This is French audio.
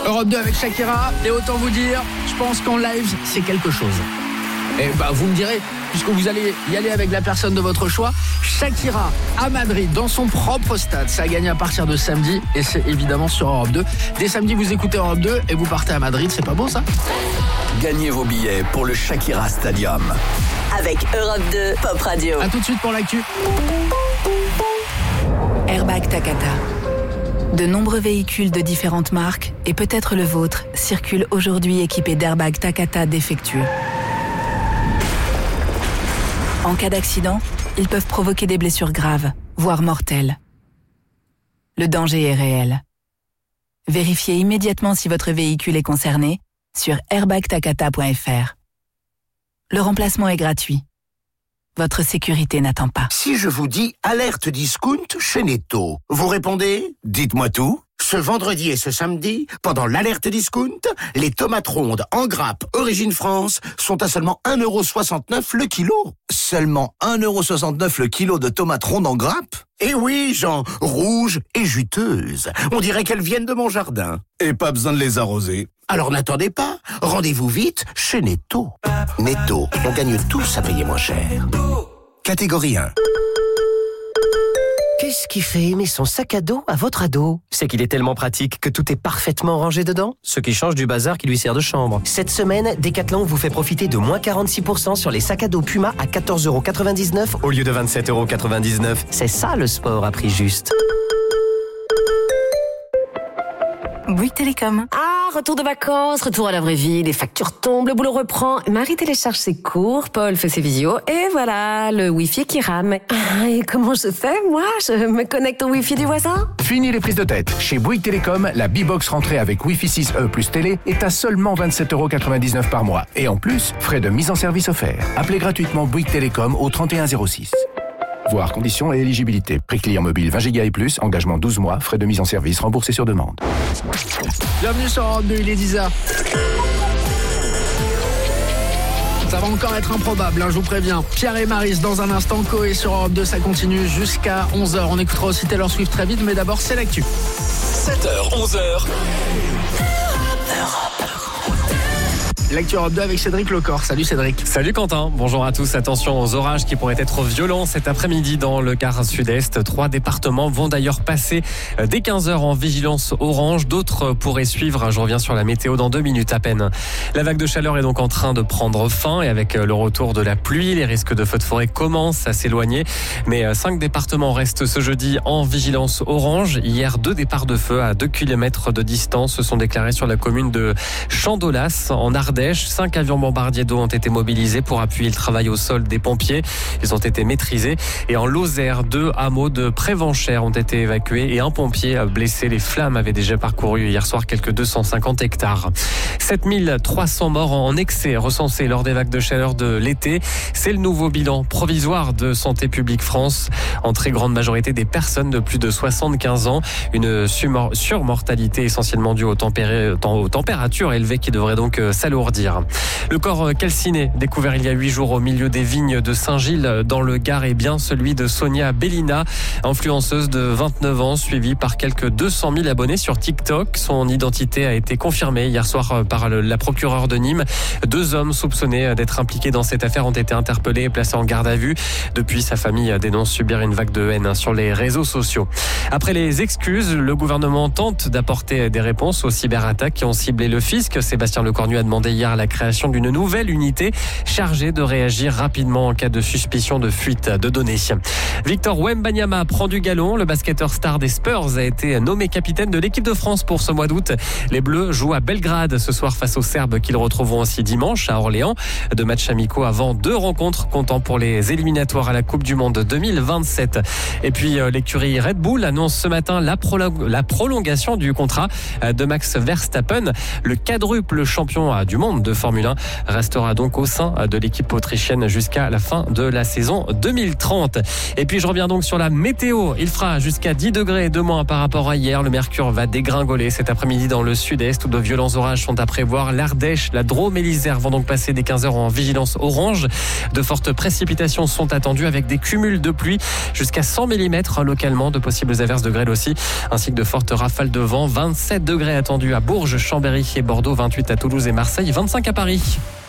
Europe 2 avec Shakira, et autant vous dire, je pense qu'en live, c'est quelque chose. Et vous me direz, puisque vous allez y aller avec la personne de votre choix, Shakira à Madrid, dans son propre stade. Ça a gagné à partir de samedi, et c'est évidemment sur Europe 2. Dès samedi, vous écoutez Europe 2 et vous partez à Madrid, c'est pas beau ça ? Gagnez vos billets pour le Shakira Stadium. Avec Europe 2 Pop Radio. A tout de suite pour l'actu. Airbag Takata. De nombreux véhicules de différentes marques, et peut-être le vôtre, circulent aujourd'hui équipés d'airbags Takata défectueux. En cas d'accident, ils peuvent provoquer des blessures graves, voire mortelles. Le danger est réel. Vérifiez immédiatement si votre véhicule est concerné sur airbagtakata.fr. Le remplacement est gratuit. Votre sécurité n'attend pas. Si je vous dis alerte discount chez Netto, vous répondez ? Dites-moi tout. Ce vendredi et ce samedi, pendant l'alerte discount, les tomates rondes en grappe Origine France sont à seulement 1,69€ le kilo. Seulement 1,69€ le kilo de tomates rondes en grappe ? Et oui, Jean, rouges et juteuses. On dirait qu'elles viennent de mon jardin. Et pas besoin de les arroser. Alors n'attendez pas, rendez-vous vite chez Netto. Netto, on gagne tous à payer moins cher. Catégorie 1. Qu'est-ce qui fait aimer son sac à dos à votre ado ? C'est qu'il est tellement pratique que tout est parfaitement rangé dedans, ce qui change du bazar qui lui sert de chambre. Cette semaine, Decathlon vous fait profiter de moins 46% sur les sacs à dos Puma à 14,99€ au lieu de 27,99€. C'est ça le sport à prix juste. Bouygues Télécom. Ah, retour de vacances, retour à la vraie vie, les factures tombent, le boulot reprend, Marie télécharge ses cours, Paul fait ses visios, et voilà, le Wi-Fi qui rame. Ah, et comment je fais, moi ? Je me connecte au Wi-Fi du voisin ? Fini les prises de tête. Chez Bouygues Télécom, la B-Box rentrée avec Wi-Fi 6E plus télé est à seulement 27,99€ par mois. Et en plus, frais de mise en service offerts. Appelez gratuitement Bouygues Télécom au 3106. Voir conditions et éligibilité. Prix client mobile 20 Go et plus, engagement 12 mois, frais de mise en service remboursés sur demande. Bienvenue sur Europe 2, il est 10h. Ça va encore être improbable, je vous préviens. Pierre et Maryse dans un instant, Coé sur Europe 2, ça continue jusqu'à 11h. On écoutera aussi Taylor Swift très vite, mais d'abord c'est l'actu. 7h, 11h. L'actu Europe 2 avec Cédric Lecor. Salut Cédric. Salut Quentin, bonjour à tous. Attention aux orages qui pourraient être violents cet après-midi dans le quart sud-est. 3 départements vont d'ailleurs passer dès 15h en vigilance orange. D'autres pourraient suivre. Je reviens sur la météo dans 2 minutes à peine. La vague de chaleur est donc en train de prendre fin et avec le retour de la pluie, les risques de feux de forêt commencent à s'éloigner. Mais 5 départements restent ce jeudi en vigilance orange. Hier, 2 départs de feu à 2 km de distance se sont déclarés sur la commune de Chandolas en Ardèche. 5 avions bombardiers d'eau ont été mobilisés pour appuyer le travail au sol des pompiers. Ils ont été maîtrisés. Et en Lozère, 2 hameaux de Prévenchères ont été évacués et un pompier blessé. Les flammes avaient déjà parcouru hier soir quelques 250 hectares. 7300 morts en excès recensés lors des vagues de chaleur de l'été. C'est le nouveau bilan provisoire de Santé publique France. En très grande majorité des personnes de plus de 75 ans. Une surmortalité essentiellement due aux températures élevées qui devraient donc s'alourdir. Le corps calciné, découvert il y a 8 jours au milieu des vignes de Saint-Gilles dans le Gard, est bien celui de Sonia Bellina, influenceuse de 29 ans, suivie par quelques 200 000 abonnés sur TikTok. Son identité a été confirmée hier soir par la procureure de Nîmes. 2 hommes soupçonnés d'être impliqués dans cette affaire ont été interpellés et placés en garde à vue. Depuis, sa famille dénonce subir une vague de haine sur les réseaux sociaux. Après les excuses, le gouvernement tente d'apporter des réponses aux cyberattaques qui ont ciblé le fisc. Sébastien Lecornu a demandé hier la création d'une nouvelle unité chargée de réagir rapidement en cas de suspicion de fuite de données. Victor Wembanyama prend du galon. Le basketteur star des Spurs a été nommé capitaine de l'équipe de France pour ce mois d'août. Les Bleus jouent à Belgrade ce soir face aux Serbes qu'ils retrouveront aussi dimanche à Orléans. 2 matchs amicaux avant 2 rencontres comptant pour les éliminatoires à la Coupe du Monde 2027. Et puis l'écurie Red Bull annonce ce matin la prolongation du contrat de Max Verstappen. Le quadruple champion du monde monde de Formule 1 restera donc au sein de l'équipe autrichienne jusqu'à la fin de la saison 2030. Et puis je reviens donc sur la météo. Il fera jusqu'à 10 degrés de moins par rapport à hier. Le mercure va dégringoler cet après-midi dans le sud-est où de violents orages sont à prévoir. L'Ardèche, la Drôme et l'Isère vont donc passer dès 15h en vigilance orange. De fortes précipitations sont attendues avec des cumuls de pluie jusqu'à 100 mm localement, de possibles averses de grêle aussi, ainsi que de fortes rafales de vent. 27 degrés attendus à Bourges, Chambéry et Bordeaux, 28 à Toulouse et Marseille, 25 à Paris.